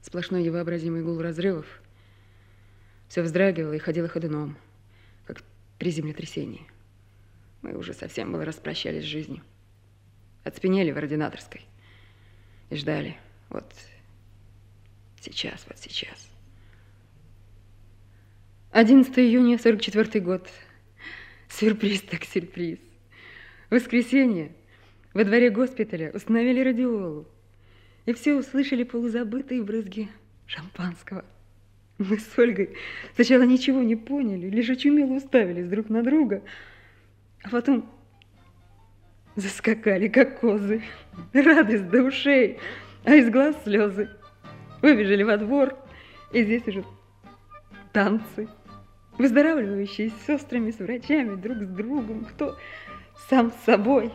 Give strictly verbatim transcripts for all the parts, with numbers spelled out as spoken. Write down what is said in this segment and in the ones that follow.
Сплошной невообразимый гул разрывов. Все вздрагивало и ходило ходуном, как при землетрясении. Мы уже совсем было распрощались с жизнью. Отспенели в ординаторской и ждали. Вот сейчас, вот сейчас. одиннадцатого июня сорок четвёртый год. Сюрприз так сюрприз. В воскресенье во дворе госпиталя установили радиолу, и все услышали полузабытые брызги шампанского. Мы с Ольгой сначала ничего не поняли, лишь очумело уставились друг на друга, а потом заскакали, как козы. Радость до ушей, а из глаз слезы. Выбежали во двор, и здесь уже танцы. Выздоравливающие с сестрами, с врачами, друг с другом, кто сам с собой.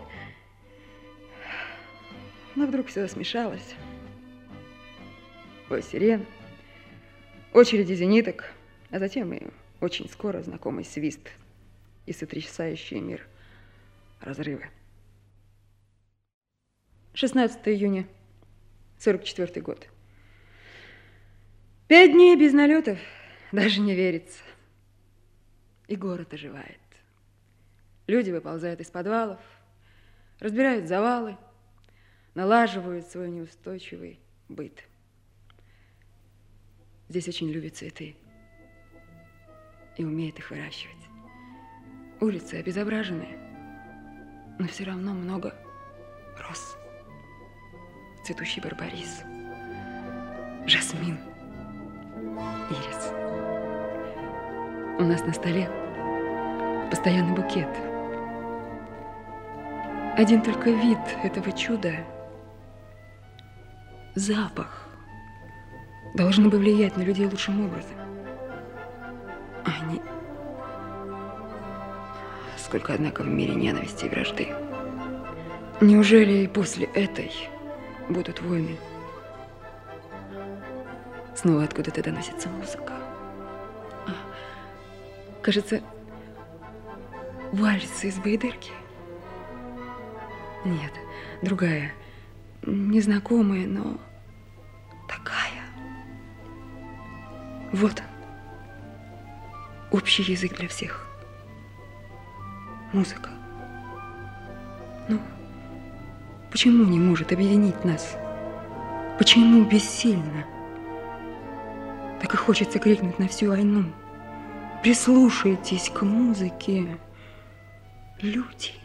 Но вдруг все смешалось. Ой, сирен, очереди зениток, а затем и очень скоро знакомый свист и сотрясающий мир разрывы. шестнадцатого июня сорок четвёртый год. Пять дней без налетов, даже не верится. И город оживает. Люди выползают из подвалов, разбирают завалы, налаживают свой неустойчивый быт. Здесь очень любят цветы и умеют их выращивать. Улицы обезображенные, но все равно много роз. Цветущий барбарис, жасмин, ирис. У нас на столе постоянный букет. Один только вид этого чуда, запах, должны бы влиять на людей лучшим образом. А они... Сколько, однако, в мире ненависти и вражды. Неужели и после этой будут войны? Снова откуда-то доносится музыка. А, кажется, вальс из Байдырки. Нет, другая, незнакомая, но такая. Вот он, общий язык для всех. Музыка. Ну, почему не может объединить нас? Почему бессильно? Так и хочется крикнуть на всю войну. Прислушайтесь к музыке, люди.